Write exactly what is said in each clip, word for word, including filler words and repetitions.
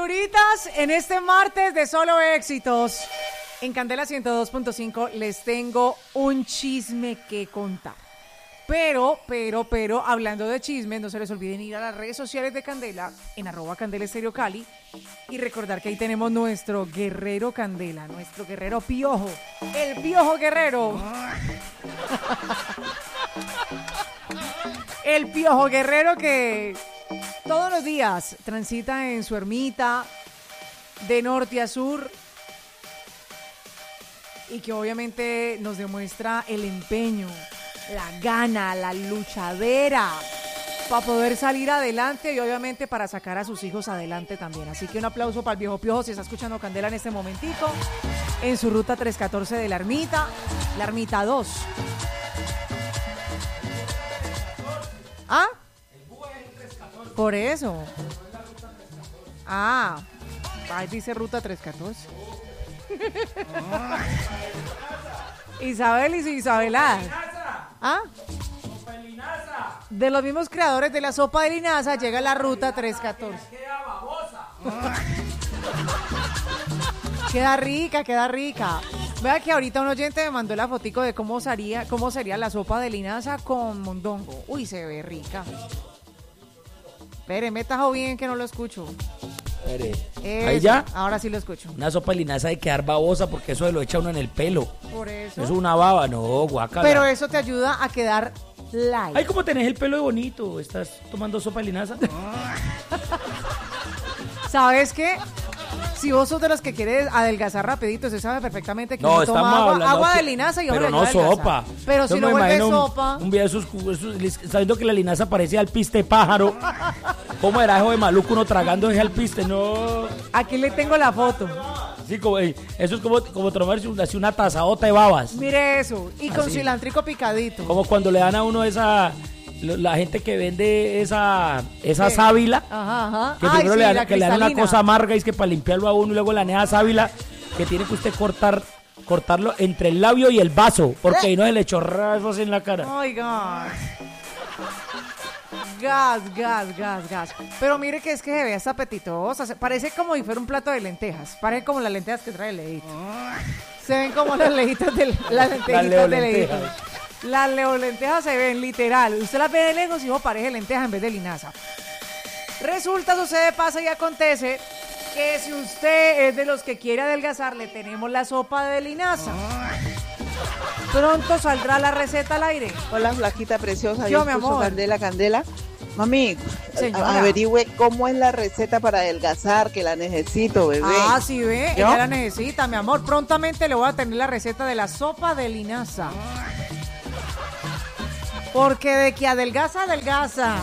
Criaturitas, en este martes de solo éxitos, en Candela ciento dos punto cinco les tengo un chisme que contar. Pero, pero, pero, hablando de chismes, no se les olviden ir a las redes sociales de Candela, en arroba Candela Estéreo Cali, y recordar que ahí tenemos nuestro guerrero Candela, nuestro guerrero Piojo, el Piojo Guerrero. El Piojo Guerrero que todos los días transita en su ermita de norte a sur y que obviamente nos demuestra el empeño, la gana, la luchadera para poder salir adelante y obviamente para sacar a sus hijos adelante también. Así que un aplauso para el viejo Piojo si está escuchando Candela en este momentico en su ruta trescientos catorce de la ermita, la ermita dos. ¿Ah? Por eso. Ah, ahí dice ruta trescientos catorce. Isabel y su Isabelada. ¿Ah? De los mismos creadores de la sopa de linaza llega la ruta trescientos catorce. Queda rica, queda rica. Vea que ahorita un oyente me mandó la fotico de cómo sería, cómo sería la sopa de linaza con mondongo. Uy, se ve rica. Espere, me tajo bien que no lo escucho. Espere. Eso, ¿Ahí ya? Ahora sí lo escucho. Una sopa de linaza de quedar babosa porque eso se lo echa uno en el pelo. Por eso. Es una baba, no, guácala. Pero eso te ayuda a quedar light. Ay, ¿cómo tenés el pelo de bonito? ¿Estás tomando sopa de linaza? ¿Sabes qué? Si vos sos de los que quieres adelgazar rapidito, se sabe perfectamente que no, uno toma agua, agua que, de linaza y pero no sopa. Pero si Yo lo vuelves sopa. Un, un día esos, esos, sabiendo que la linaza parecía alpiste pájaro. ¿Cómo era eso de maluco uno tragando ese alpiste? No. Aquí le tengo la foto. Sí, como, eso es como, como tomarse una, así una tazadota de babas. Mire eso. Y con así. Cilantrico picadito. Como cuando le dan a uno esa... La gente que vende esa esa sí. sábila, ajá, ajá. que Ay, primero sí, le, dan, que le dan una cosa amarga y es que para limpiarlo a uno y luego la neja sábila, que tiene que usted cortar cortarlo entre el labio y el vaso, porque ahí no se le chorra eso así en la cara. Ay, gas. Gas, gas, gas, gas. Pero mire que es que se ve hasta apetitosa. Parece como si fuera un plato de lentejas. Parece como las lentejas que trae el Leito. Se ven como las lejitas de las lentejitas de Leito. Las leolentejas se ven literal. Usted las ve de lejos y no parece lentejas en vez de linaza. Resulta, sucede, pasa y acontece que si usted es de los que quiere adelgazar, le tenemos la sopa de linaza. Pronto saldrá la receta al aire. Hola, flaquita preciosa. Yo, mi amor. Candela, Candela. Mami, señora, averigüe cómo es la receta para adelgazar, que la necesito, bebé. Ah, sí, ve, ¿yo? Ella la necesita, mi amor. Prontamente le voy a tener la receta de la sopa de linaza. Porque de que adelgaza, adelgaza.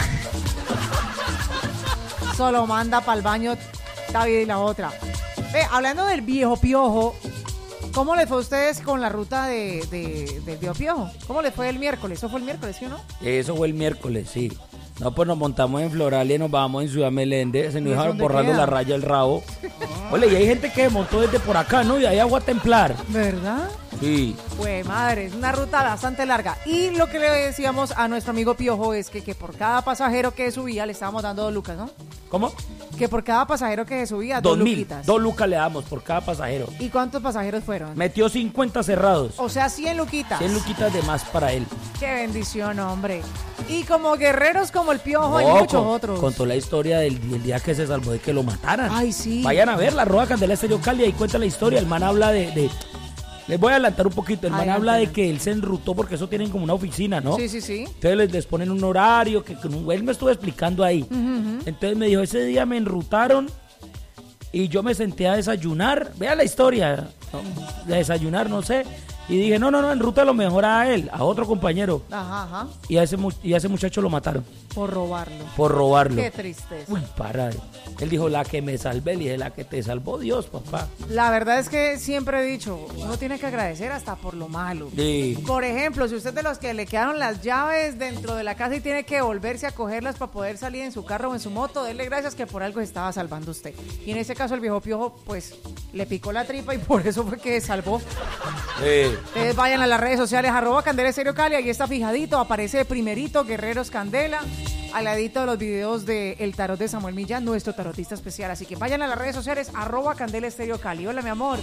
Solo manda para el baño David y la otra. Ve, hablando del viejo Piojo, ¿cómo les fue a ustedes con la ruta de, de, del viejo Piojo? ¿Cómo les fue el miércoles? ¿Eso fue el miércoles, sí o no? Eso fue el miércoles, sí. No, pues nos montamos en Floralia y nos vamos en Ciudad Meléndez. Se nos dejaron borrando queda? la raya el rabo. Ole, y hay gente que montó desde por acá, ¿no? Y ahí agua templar. ¿Verdad? Sí. Pues madre, es una ruta bastante larga. Y lo que le decíamos a nuestro amigo Piojo es que, que por cada pasajero que subía le estábamos dando dos lucas, ¿no? ¿Cómo? Que por cada pasajero que subía, dos, dos mil, luquitas. Dos lucas le damos por cada pasajero. ¿Y cuántos pasajeros fueron? Metió cincuenta cerrados. O sea, cien luquitas. cien luquitas de más para él. Qué bendición, hombre. Y como guerreros como el Piojo, no, hay muchos con, otros. Contó la historia del, del día que se salvó de que lo mataran. Ay, sí. Vayan a ver la Roja Candela Estéreo Cali y cuenta la historia. El man habla de... de les voy a adelantar un poquito. El man Ay, habla de que él se enrutó porque eso tienen como una oficina, ¿no? Sí, sí, sí. Entonces les, les ponen un horario que, que él me estuvo explicando ahí. Uh-huh, uh-huh. Entonces me dijo, ese día me enrutaron y yo me senté a desayunar. Vea la historia. ¿No? De desayunar, no sé. Y dije, no, no, no, enrútalo mejor a él, a otro compañero. Ajá, ajá. Y a ese, y a ese muchacho lo mataron. Por robarlo. Por robarlo. Qué tristeza. Uy, para. Él dijo, la que me salvé, le dije, la que te salvó Dios, papá. La verdad es que siempre he dicho, uno tiene que agradecer hasta por lo malo. Sí. Por ejemplo, si usted es de los que le quedaron las llaves dentro de la casa y tiene que volverse a cogerlas para poder salir en su carro o en su moto, denle gracias que por algo estaba salvando usted. Y en ese caso el viejo Piojo, pues, le picó la tripa y por eso fue que salvó. Sí. Ustedes vayan a las redes sociales, arroba Candela Estéreo Cali, ahí está fijadito, aparece primerito, Guerreros Candela. al ladito de los videos de El Tarot de Samuel Millán, nuestro tarotista especial. Así que vayan a las redes sociales, arroba Candela Estéreo Cali. Hola, mi amor.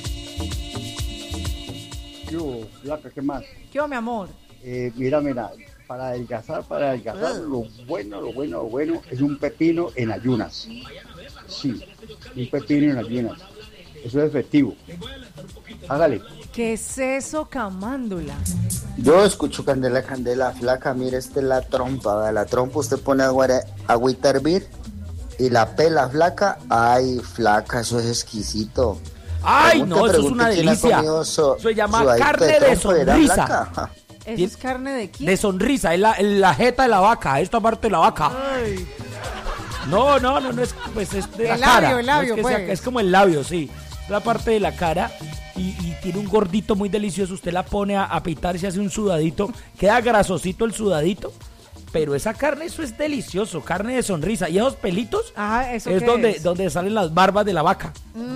¿Qué hubo, Flaca? ¿Qué más? ¿Qué hubo, mi amor? Eh, mira, mira, para adelgazar, para adelgazar, lo bueno, lo bueno, lo bueno es un pepino en ayunas. Sí, un pepino en ayunas. Eso es efectivo. Hágale. ¿Qué es eso, camándula? Yo escucho Candela, Candela, Flaca, mire, esta es la trompa, ¿verdad? La trompa usted pone agua, agüita a hervir y la pela, Flaca. Ay, Flaca, eso es exquisito. Ay, Pregunte, no, eso es pregunte una quién ha delicia. comido so- Eso se llama sudadito carne de trompa, ¿verdad, sonrisa. Flaca? ¿Eso es carne de quién? De sonrisa, es la, la jeta de la vaca, esta parte de la vaca. Ay. No, no, no, no es, pues es de El la labio, cara. el labio, No es, que sea- pues. es como el labio, sí. Es la parte de la cara y, y tiene un gordito muy delicioso. Usted la pone a, a pitar y se hace un sudadito. Queda grasosito el sudadito. Pero esa carne, eso es delicioso. Carne de sonrisa. Y esos pelitos Ajá, ¿eso es qué donde, es? donde salen las barbas de la vaca.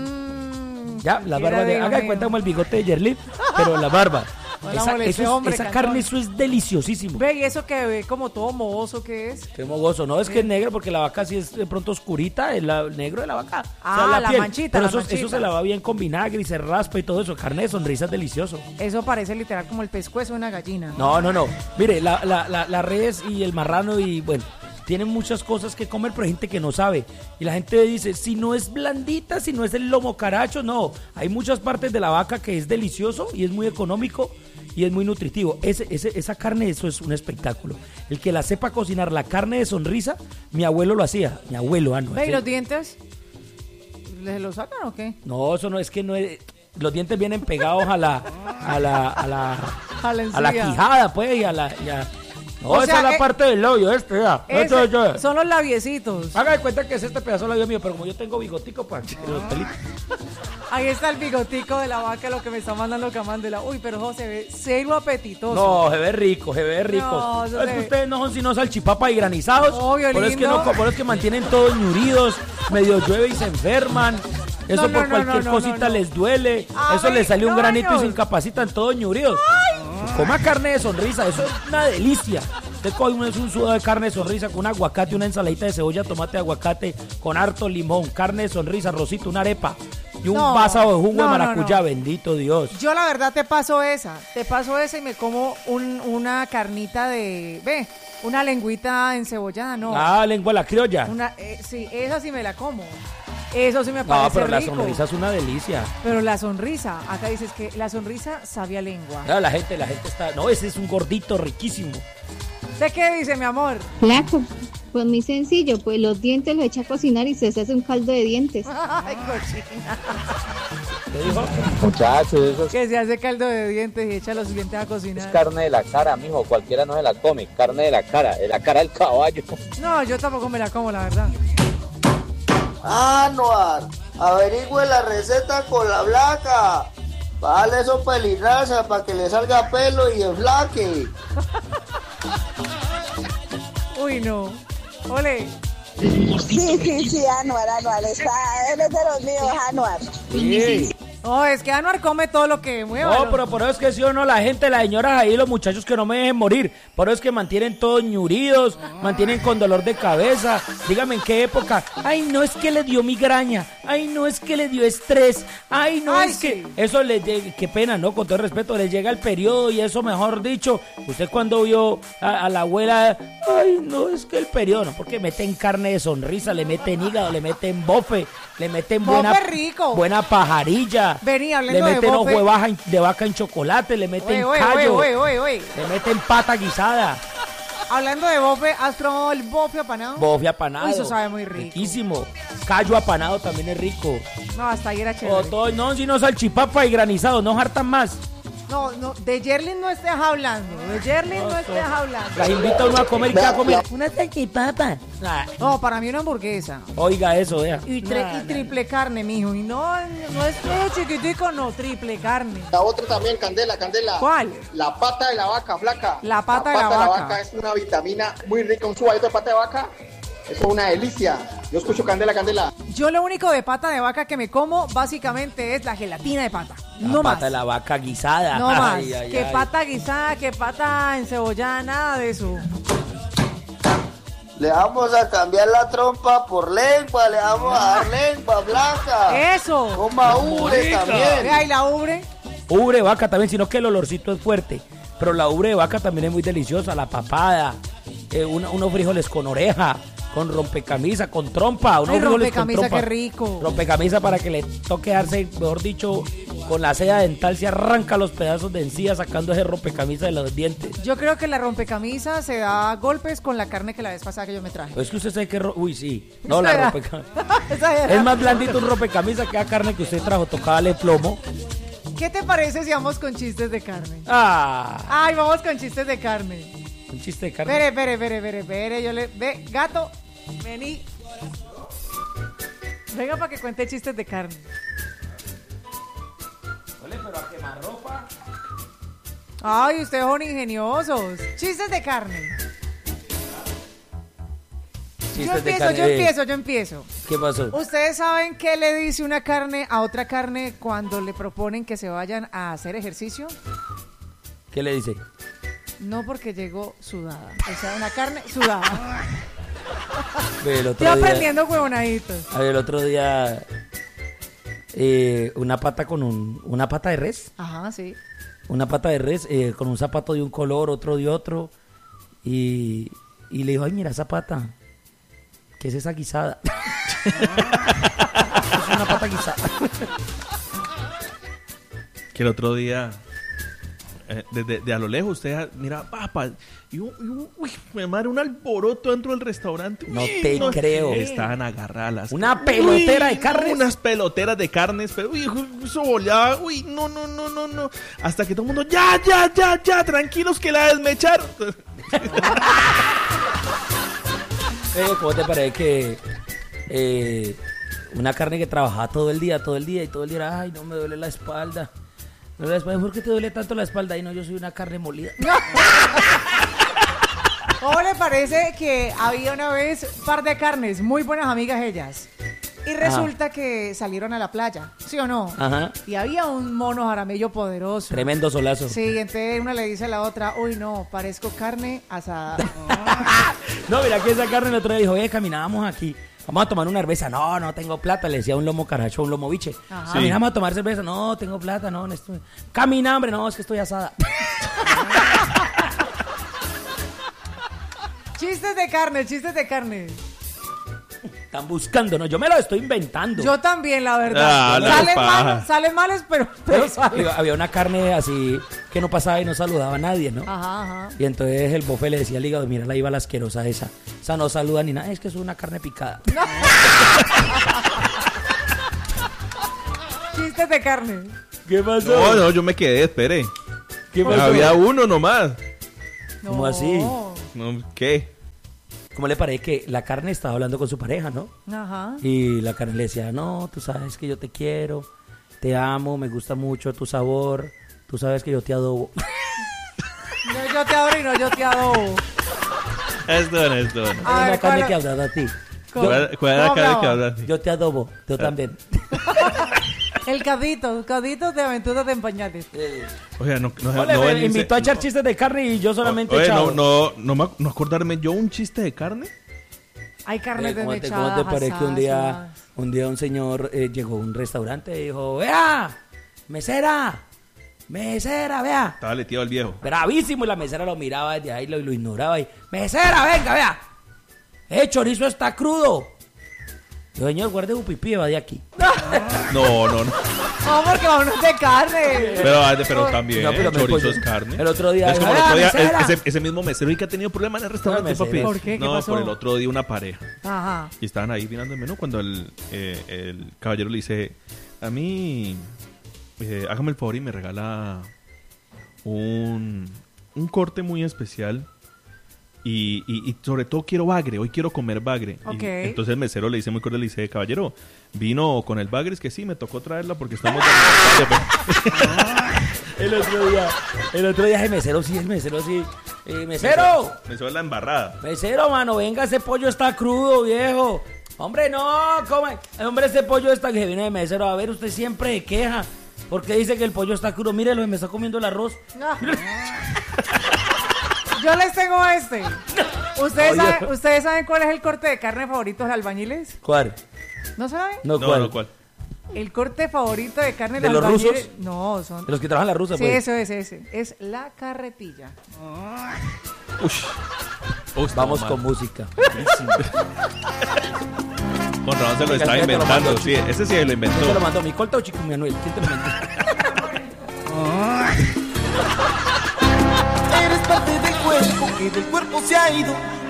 Mm, Ya, las quiera barbas de... Dios Haga de mío. cuenta como el bigote de Yerlin, pero la barba. Hola, Esa, moleste, eso es- hombre, esa cantón. carne, eso es deliciosísimo. Ve, y eso que ve como todo mohoso, ¿qué es? Qué mogoso, no es que es negro porque la vaca sí es de pronto oscurita, el la- negro de la vaca. Ah, la manchita, Pero la eso, eso manchita. se lava bien con vinagre y se raspa y todo eso. Carne de sonrisa es delicioso. Eso parece literal como el pescuezo de una gallina. No, no, no. Mire, la, la, la, la res y el marrano y bueno, tienen muchas cosas que comer, pero hay gente que no sabe. Y la gente dice, si no es blandita, si no es el lomo caracho, no. Hay muchas partes de la vaca que es delicioso y es muy económico y es muy nutritivo. Ese, ese, esa carne, eso es un espectáculo. El que la sepa cocinar, la carne de sonrisa, mi abuelo lo hacía. Mi abuelo, ah, no. Ve, ¿y ese- los dientes? ¿Les los sacan o qué? No, eso no es que no es... Los dientes vienen pegados a la... A la... A la, A la a la encía. quijada, pues, y a la... y a- No, O esa sea, es la eh, parte del labio, este, ya. Ese- Esto, yo- son los labiecitos. Haga de cuenta que es este pedazo de labio mío, pero como yo tengo bigotico, pues, los pelitos. Ahí está el bigotico de la vaca, lo que me está mandando Camándula. Uy, pero José, ve cero apetitoso. No, se ve rico, se ve rico. No, eso es se que ve- ustedes no son sino salchipapa y granizados. Obvio, por, eso es que lindo. no, por eso es que mantienen todos ñuridos, medio llueve y se enferman. Eso No, no, por no, cualquier no, no, cosita no. les duele. A Eso ver, les sale un no, granito y no. se incapacitan todos ñuridos. Pues coma carne de sonrisa, eso es una delicia. Usted coge un, un sudado de carne de sonrisa con un aguacate, una ensaladita de cebolla, tomate, aguacate, con harto limón, carne de sonrisa, arrocito, una arepa y un No, vaso de jugo no, de no, maracuyá, no. bendito Dios. Yo la verdad te paso esa. Te paso esa y me como un- una carnita de... Ve, una lengüita encebollada, no. Ah, lengua a la criolla. Una, eh, sí, esa sí me la como. Eso sí me No, parece pero la rico. sonrisa es una delicia. Pero la sonrisa, acá dices que la sonrisa sabe a lengua. Ah, La gente, la gente está... No, ese es un gordito riquísimo. ¿Usted qué dice, mi amor? Flaco, pues muy sencillo, pues los dientes los echa a cocinar y se hace un caldo de dientes. Ay, cochina. ¿Qué dijo? Muchachos, eso es Que se hace caldo de dientes y echa los dientes a cocinar. carne de la cara, mijo. Cualquiera no se la come. Carne de la cara, de la cara del caballo. No, yo tampoco me la como, la verdad. Anuar, averigüe la receta con la Flaca. Vale eso pelirraza para que le salga pelo y enflaque. Uy, no. Ole. Sí, sí, sí, Anuar, Anuar, está, eres de los míos, Anuar. Sí. No, es que Anuar come todo lo que mueva. No, pero por eso es que sí o no, la gente, las señoras ahí, los muchachos que no me dejen morir. Por eso es que mantienen todos ñuridos, mantienen con dolor de cabeza. Dígame en qué época. Ay, no es que le dio migraña. Ay, no es que le dio estrés. Ay, no Ay, es sí. que... Eso les llega, qué pena, ¿no? Con todo el respeto, les llega el periodo y eso, mejor dicho. Usted cuando vio a, a la abuela, ay, no es que el periodo, no, porque meten carne de sonrisa, le meten hígado, le meten bofe, le meten Bofe buena, rico. buena pajarilla. Vení, hablando le de meten ojo bofe. de, baja en- de vaca en chocolate, le meten Oye, oye, callo, oye, oye, oye. le meten pata guisada, Hablando de bofe, ¿has probado el bofe apanado? bofe apanado. Uy, eso sabe muy rico. Riquísimo. Callo apanado también es rico. No, hasta ahí era O chévere. todo, no, sino salchipapa y granizado, no hartan más. No, no, de Yerlin no estés hablando. De Yerlin no, estés hablando. Las invita uno a comer y qué va a comer. Una salchipapa. Ah, No, para mí una hamburguesa. oiga eso, vea. Y, tre- y triple carne, mijo. Y no, no es eh, chiquitico, no, triple carne. La otra también, Candela, Candela. ¿Cuál? La pata de la vaca, Flaca. La pata de la vaca. es una vitamina muy rica. Un subadito de pata de vaca, eso es una delicia. Yo escucho Candela, Candela. Yo lo único de pata de vaca que me como básicamente es la gelatina de pata. La No pata más. de la vaca guisada. No más. Ay, ay, que ay. pata guisada, que pata encebollada, nada de eso. Le vamos a cambiar la trompa por lengua, le vamos a dar lengua blanca. Eso. Coma ubre también. Vea, ¿y la ubre? Ubre de vaca también, sino que el olorcito es fuerte. Pero la ubre de vaca también es muy deliciosa, la papada, eh, una, unos frijoles con oreja, con rompecamisa, con trompa. Unos Ay, frijoles con rompecamisa, trompa. qué rico. Rompecamisa para que le toque darse, mejor dicho, con la seda dental se arranca los pedazos de encía sacando ese rompecamisa de los dientes. Yo creo que la rompecamisa se da golpes con la carne que la vez pasada que yo me traje. Pues que usted sabe que... ro- Uy, sí. No, la Esa era- rompecamisa. Esa era- Es más blandito un rompecamisa que la carne que usted trajo. Tocaba darle plomo. ¿Qué te parece si vamos con chistes de carne? Ah, Ay, vamos con chistes de carne. un chiste de carne. Espere, espere, espere, espere, espere. Yo le... Ve, gato, vení. Venga para que cuente chistes de carne. Ole, pero a quemarropa. Ay, ustedes son ingeniosos. Chistes de carne. Yo Chistes de empiezo, carne. yo empiezo, yo empiezo. ¿Qué pasó? ¿Ustedes saben qué le dice una carne a otra carne cuando le proponen que se vayan a hacer ejercicio? ¿Qué le dice? No, porque llegó sudada. O sea, una carne sudada. Ve, el Estoy otro día, aprendiendo huevonaditos. a ver, el otro día eh, una pata con un, una pata de res, Ajá, sí. una pata de res eh, con un zapato de un color, otro de otro, y, y le dijo, ay, mira esa pata, ¿qué es esa guisada? Es una pata guisada. Que el otro día, eh, desde de a lo lejos, usted mira, papa, y, un, y un- uy, me madre, un alboroto dentro del restaurante. No Uy, te creo. Estaban agarradas. Una pelotera Uy, de carnes. Unas peloteras de carnes, pero uy, eso volaba, uy, no, no, no, no, no. Hasta que todo el mundo, ya, ya, ya, ya, tranquilos que la desmecharon. Eh, ¿Cómo te parece que eh, una carne que trabajaba todo el día, todo el día y todo el día era, ay, no me duele la espalda? Me duele la espalda. ¿Por qué te duele tanto la espalda? Y no, yo soy una carne molida. ¿Cómo le parece que había una vez un par de carnes, muy buenas amigas ellas? Y resulta que salieron a la playa, ¿sí o no? Ajá. Y había un mono jaramillo poderoso. Tremendo solazo. Sí, entonces una le dice a la otra, uy, no, parezco carne asada. No, mira que esa carne el otro día dijo, oye, caminábamos aquí. Vamos a tomar una cerveza. No, no tengo plata. Le decía un lomo caracho, un lomo biche. Ajá. Caminamos a tomar cerveza. No, tengo plata. No, no estoy... Camina, hombre. No, es que estoy asada. Chistes de carne, chistes de carne. Están buscando, ¿no? Yo me lo estoy inventando. Yo también, la Ah, verdad. la salen, paja. malos, salen males, pero, pero salen. Digo, había una carne así que no pasaba y no saludaba a nadie, ¿no? Ajá, ajá. Y entonces el bofe le decía al hígado, mira, la iba la asquerosa esa. O sea, no saluda ni nada, es que es una carne picada. Chistes de carne. ¿Qué pasó? No, no, yo me quedé, espere. ¿Qué pasó? Había uno nomás. ¿Cómo No. así? No, ¿qué? ¿Cómo le parece que la carne estaba hablando con su pareja, no? Ajá. Y la carne le decía, no, tú sabes que yo te quiero, te amo, me gusta mucho tu sabor, tú sabes que yo te adobo. No, yo te adoro y no, yo te adobo. Esto no, esto no. A Es una ver, carne ¿cuál- que habla a ti. ¿Cómo- ¿Cuál, cuál es la cómo cara que hablaba? hablas? Yo te adobo, yo también. El cadito, cadito de aventuras de empañales. Oiga, no, no, Ole, no, me venirse- invitó a echar no- chistes de carne y yo solamente he Oye, echado. no, no, no, me- no acordarme yo un chiste de carne. Hay carne Eh, ¿Cómo te, desmechada. cómo te parece que un día, un día un señor eh, llegó a un restaurante y dijo, vea, mesera, mesera, vea. Estaba leteado el viejo. Bravísimo, y la mesera lo miraba desde ahí, lo, lo ignoraba y, mesera, venga, vea. El chorizo está crudo. Yo, señor, guarde un pipí y va de aquí. No, no, no. No, porque uno es de carne. Pero, pero también, No, pero me chorizo pollo. es carne. El otro día Es como el dijo, otro día, "Ah, mesera". ese, ese mismo mesero y que ha tenido problemas en el restaurante, ¿Cuál papi. mesero? ¿Por qué? ¿Qué No, pasó? por el otro día una pareja. Ajá. Y estaban ahí mirando el menú cuando el, eh, el caballero le dice, a mí, eh, hágame el favor y me regala un, un corte muy especial. Y, y, y sobre todo quiero bagre, hoy quiero comer bagre. Y Ok. entonces el mesero le dice muy cordial, le dice, caballero, ¿vino con el bagre? Es que sí, me tocó traerla porque estamos... de- El otro día, el otro día, el mesero sí, el mesero sí. Eh, mesero, Mesero es la embarrada. mesero, mano, venga, ese pollo está crudo, viejo. Hombre, no, come. Hombre, ese pollo está que viene de mesero. A ver, usted siempre de queja. Porque dice que el pollo está crudo. Mírelo, me está comiendo el arroz. No. Yo les tengo este. ¿Ustedes, Oye. saben, ¿Ustedes saben cuál es el corte de carne favorito de los albañiles? ¿Cuál? ¿No saben? No, No, ¿cuál? no, ¿cuál? El corte favorito de carne ¿De de los albañiles. rusos? No, son. De los que trabajan la rusa, Sí, pues. eso es ese. Es la carretilla. Ush. Uy, está Vamos mal. con música. Con razón se lo Venga, está el que te lo inventando. mandó, Sí, ese sí lo ¿Quién te inventó. lo mandó? ¿Mi colta o Chico Manuel? ¿Quién te lo mandó? Eres parte del cuerpo que del cuerpo se ha ido.